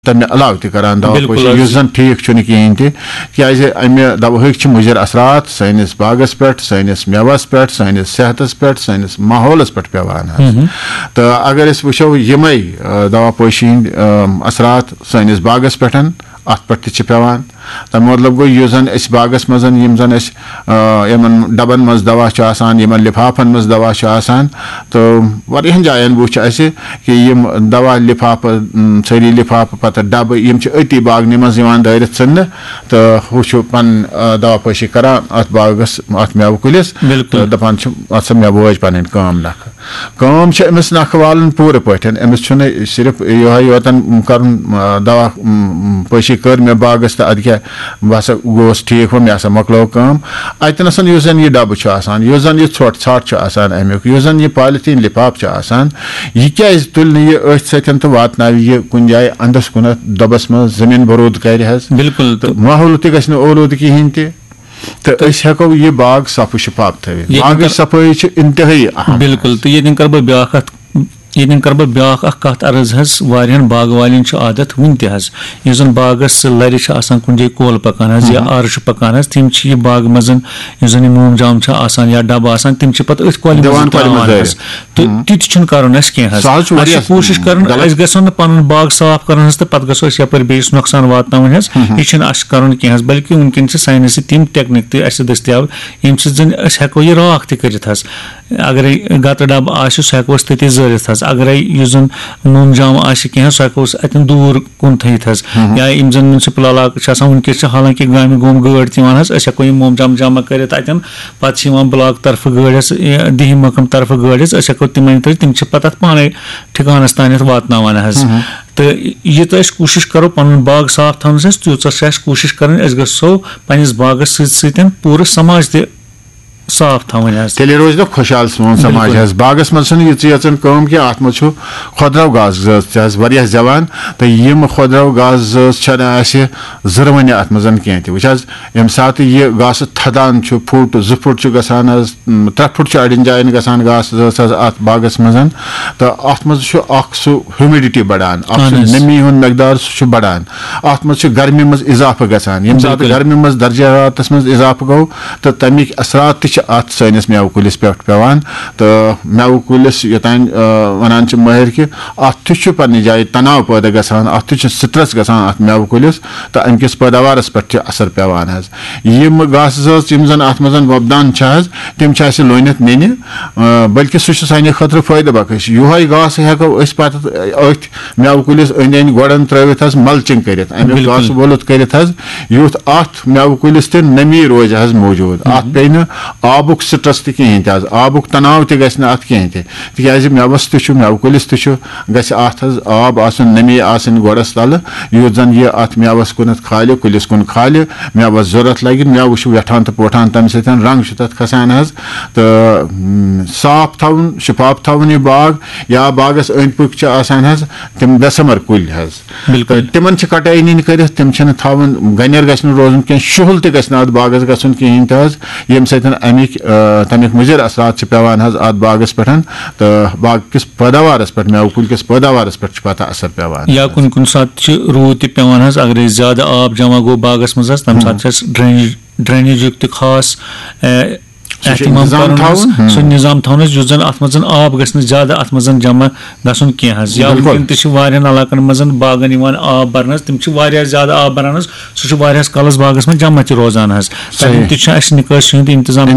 तमें अलाव तरान दवा पोशी जन ठीक कहें क्या अमे दवा मुजर असरात सैनिस बागस पे सैनिस मेवस पे सैनिस सेहतस पे सैनिस माहौलस पे पेवान तो अगर वो यमे दवा पोशी असरात सैनिस बागस पे अत पे पेवान तम मतलब गो जन बागस मज जन डबन मज दवा लिफाफन मज दवा तो वारियान जायन वो कि दवा लिफाफ सारी लिफाफ पत डब अति बागन मज दारित सन तो वो पन दवा पोशी करान अत बागस अत मेव कुलिस तो दपान अत मे वोज पन कम नख कम अमिस नख वालन पूरे पे अमिस सिर्फ योतन कर दवा पोशी कर मे बागस तो अद बस गोस ठीक मे हसा मकलो कम अतन जन यह डब जन यह ोट ाट अमुक जन यह पॉलिथीन लिफाफ यह क्या तुल यह अथ सतन तो वात यह कुन जाए अंदस कुन दबस मज जमीन बरूद कर बिल्कुल तो माहौल तह ओलूद कहें तो हेको यह बाग साफ शफाफ थवित बाग सफाई इंतहाई बिल्कुल तो ये कर बह ब्या कत अर्ज वारियान बाग वालन आदत वन तन बागस लर कुन जाए कोल पकान या आर पकान तम बाग मज जन मोम जाम या डब तम पे कोल तो ती कर कोशिश कर गो पन बाग साफ कर तो पे गो यपर बेस नुकसान वात यह कर कह बल्कि वनकन साइंस तम टेक्निक दस्तियाब यम जन हेको यह राख तक अगर गत डब सह हेको तथि जरित अगर जन मोम जाम कह सह हेको अतन दूर कुन थत या जन म्यूनसिपल इलाका वनकस हालांकि गामि गोम गाड़ दिवान हेको यह मोम जाम जमा कर पे ब्लॉक तरफ गाड़स दिह महकम तरफ गाड़स हेको तिम तम पे पाने ठिकानस तान वातनावान तो यह तो कोशिश करो पन बाग साफ थवनस तूत कोशिश कर गो पन्नस बागस सत पूरे समाज त साफ थवन तेल रोज ना खुशहाल सोन समाज बागस मज यचन कम कि अत मज खुदरव गाज जवान जवान तो यम खुदरव गाज जरवन अत मज कह वो यम सात यह गास थदान फुट 2 फुट गसान 3 फुट अड़न जायन गसान गास अत बागस मज तो अत मज सह ह्यूमिडिटी बढ़ान नमी हुंद मकदार सह बढ़ान अत मज गर्मी मज इजाफा गसान यम सात गर्मी मज दर्जा हरारतस मज इजाफा गो तो तमिक असरात अत सैनिस मेव कुलिस पे पेवान तो मेव कुलिस योतान वनान माहिर कि अत पन्ने जाए तनाव पैदा गसान अत स्ट्रेस गसान अत मेव कुलिस तो अमकिस पैदावारस पे असर पेवान यम घास यम जन अत मज वपदान तम लोनित निन बल्कि सह साने खतर फायदे बख्श योहै घास हेको पे अथ मेव कुलिस अंद अंद गोड़न त्रित मल्चिंग कर घास वोलुत कर यूथ अत मेव कुलिस नमी रोज मौजूद अत पे आबुक स्ट्रेस कहें आबुक तनाव तह अत कहें तिज मेवस मेव कुलिस अत आब नमी गोड़स तल यूथ जन यह अत मेवस कुन खाल कुलिस कुन खाल मेवस जरूरत लगे मेव वेठान तो पोठान तम सतन रंग तथ खसान तो साफ थवन शफाफ थवन यह बाग या बागस अंद पुक तम बेसमर कुल तिमन कटाई नीन कर तम थवन गनर गन रोजन कह शुहल तथ बागस गन कहें यम सतन तमिक मुजर असरात पेवान अत बागस पे तो बाग किस पैदावारस पे मेव कुल किस पैदावारस पे पता असर पेवान या कुन सात रूद पेवान अगर ज्यादा आब जमा गो बागस मज तम सात ड्रेनेज खास एहतमाम कर निजाम थवन जो जन अत मज आब गस ज्यादा अत मज जमा गसन कह या वनकन इलाकन मज बागन आब भरन तम ज्यादा आब भरान सह कलस बागस मज जमा रोजान तम निकास इंतजाम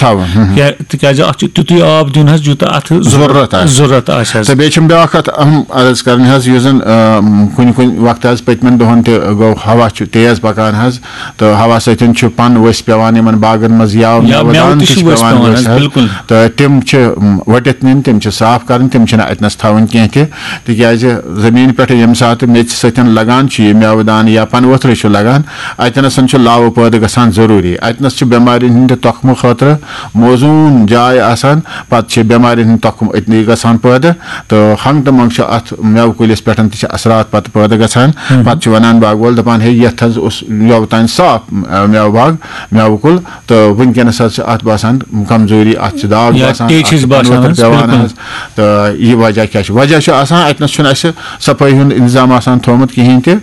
तज अत तुत आब दिन यूत अत जरूरत तो बे ब्या अहम अर्ज कर जन कुन कुन वक्त पतमन दोहन गो हवा तेज पकान तो हवा सतन पन वस पेवान बागन मज तो तम वटित निन तम साफ कर तम अतनस थवन कह तिज जमीन पे यम सात मेच सतन लगान मेवदान या पन वथर लगान अतनस लाव पैदा गसान जरूरी अतनस बेमारी हंद तखम खतर मौजून जाय आसान पे बेमारी हंद तखम अतनी गसान पैदा तो हंग तो मंग अत मेव कुलिस पे असरात पे पैदा गसान पे वनान बाग वोल दपान हे ये योतान साफ मेव बाग मेव कुल तो वनकनस अत बसान कमजोरी अत दाग बसान पेवान तो यह वजह क्या वजह अतनस सफाई हूं इंतजाम थोमुत कहें